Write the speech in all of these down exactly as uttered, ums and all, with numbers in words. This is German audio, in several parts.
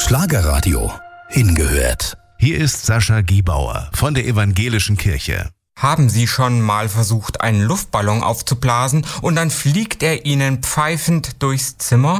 Schlagerradio. Hingehört. Hier ist Sascha Giebauer von der Evangelischen Kirche. Haben Sie schon mal versucht, einen Luftballon aufzublasen und dann fliegt er Ihnen pfeifend durchs Zimmer?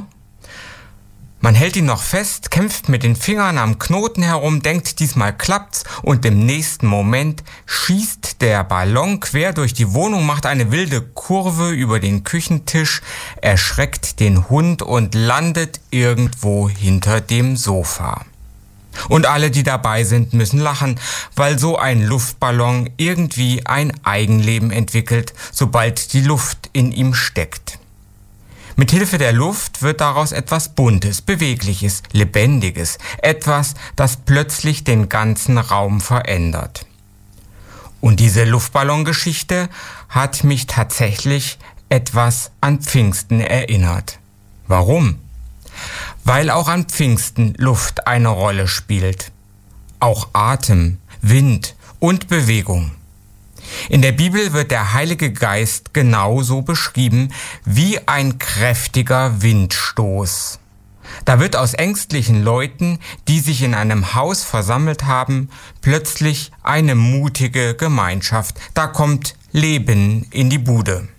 Man hält ihn noch fest, kämpft mit den Fingern am Knoten herum, denkt, diesmal klappt's, und im nächsten Moment schießt der Ballon quer durch die Wohnung, macht eine wilde Kurve über den Küchentisch, erschreckt den Hund und landet irgendwo hinter dem Sofa. Und alle, die dabei sind, müssen lachen, weil so ein Luftballon irgendwie ein Eigenleben entwickelt, sobald die Luft in ihm steckt. Mit Hilfe der Luft wird daraus etwas Buntes, Bewegliches, Lebendiges, etwas, das plötzlich den ganzen Raum verändert. Und diese Luftballongeschichte hat mich tatsächlich etwas an Pfingsten erinnert. Warum? Weil auch an Pfingsten Luft eine Rolle spielt. Auch Atem, Wind und Bewegung. In der Bibel wird der Heilige Geist genauso beschrieben wie ein kräftiger Windstoß. Da wird aus ängstlichen Leuten, die sich in einem Haus versammelt haben, plötzlich eine mutige Gemeinschaft. Da kommt Leben in die Bude.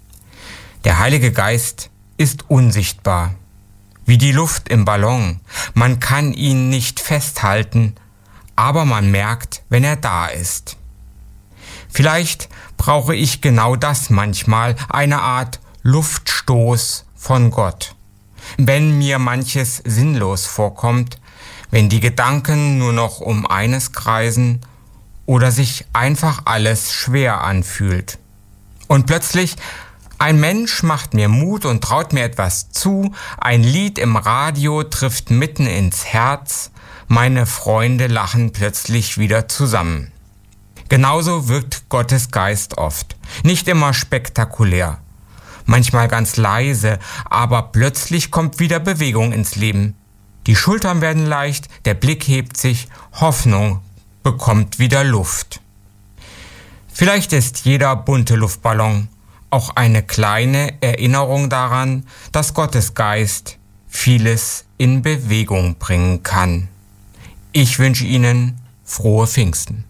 Der Heilige Geist ist unsichtbar, wie die Luft im Ballon. Man kann ihn nicht festhalten, aber man merkt, wenn er da ist. Vielleicht brauche ich genau das manchmal, eine Art Luftstoß von Gott. Wenn mir manches sinnlos vorkommt, wenn die Gedanken nur noch um eines kreisen oder sich einfach alles schwer anfühlt. Und plötzlich, ein Mensch macht mir Mut und traut mir etwas zu, ein Lied im Radio trifft mitten ins Herz, meine Freunde lachen plötzlich wieder zusammen. Genauso wirkt Gottes Geist oft. Nicht immer spektakulär, manchmal ganz leise, aber plötzlich kommt wieder Bewegung ins Leben. Die Schultern werden leicht, der Blick hebt sich, Hoffnung bekommt wieder Luft. Vielleicht ist jeder bunte Luftballon auch eine kleine Erinnerung daran, dass Gottes Geist vieles in Bewegung bringen kann. Ich wünsche Ihnen frohe Pfingsten.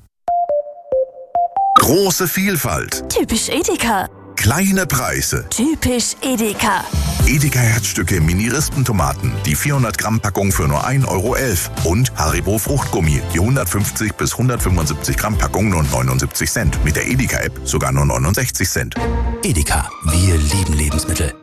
Große Vielfalt. Typisch Edeka. Kleine Preise. Typisch Edeka. Edeka Herzstücke Mini-Rispentomaten, die vierhundert Gramm Packung für nur ein Euro elf. Und Haribo Fruchtgummi, die hundertfünfzig bis hundertfünfundsiebzig Gramm Packung nur neunundsiebzig Cent. Mit der Edeka-App sogar nur neunundsechzig Cent. Edeka, wir lieben Lebensmittel.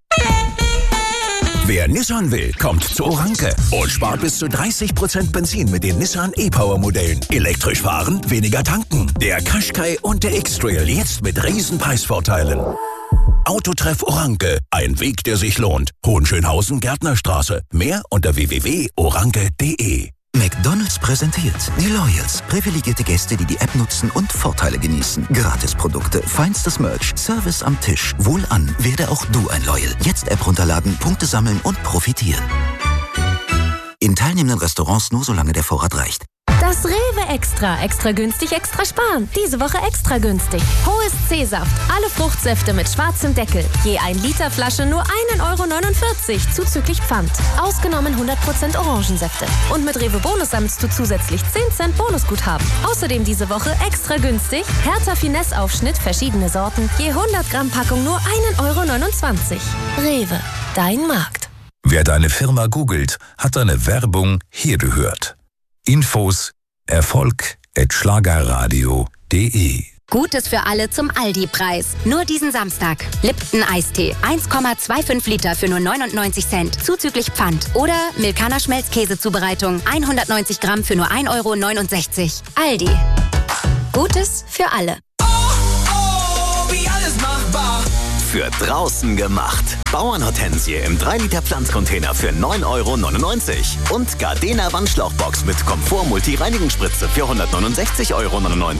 Wer Nissan will, kommt zu Oranke und spart bis zu dreißig Prozent Benzin mit den Nissan E-Power-Modellen. Elektrisch fahren, weniger tanken. Der Qashqai und der X-Trail jetzt mit riesen Preisvorteilen. Autotreff Oranke, ein Weg, der sich lohnt. Hohenschönhausen, Gärtnerstraße. Mehr unter w w w punkt oranke punkt d e. McDonald's präsentiert die Loyals. Privilegierte Gäste, die die App nutzen und Vorteile genießen. Gratisprodukte, feinstes Merch, Service am Tisch. Wohlan, werde auch du ein Loyal. Jetzt App runterladen, Punkte sammeln und profitieren. In teilnehmenden Restaurants nur solange der Vorrat reicht. Das Rewe Extra. Extra günstig, extra sparen. Diese Woche extra günstig. Hohes C-Saft. Alle Fruchtsäfte mit schwarzem Deckel. Je ein Liter Flasche nur ein Euro neunundvierzig zuzüglich Pfand. Ausgenommen hundert Prozent Orangensäfte. Und mit Rewe Bonus sammelst du zusätzlich zehn Cent Bonusguthaben. Außerdem diese Woche extra günstig. Hertha Finesse-Aufschnitt, verschiedene Sorten. Je hundert Gramm Packung nur ein Euro neunundzwanzig. Rewe, dein Markt. Wer deine Firma googelt, hat deine Werbung hier gehört. Infos Erfolg at schlagerradio punkt de. Gutes für alle zum Aldi-Preis. Nur diesen Samstag. Lipton Eistee. eins Komma fünfundzwanzig Liter für nur neunundneunzig Cent. Zuzüglich Pfand. Oder Milkaner Schmelzkäsezubereitung. hundertneunzig Gramm für nur ein Euro neunundsechzig. Aldi. Gutes für alle. Oh, oh, wie alles machbar. Für draußen gemacht. Bauernhortensie im drei Liter Pflanzcontainer für neun Euro neunundneunzig. Und Gardena Wandschlauchbox mit Komfort Multi-Reinigungsspritze für hundertneunundsechzig Euro neunundneunzig.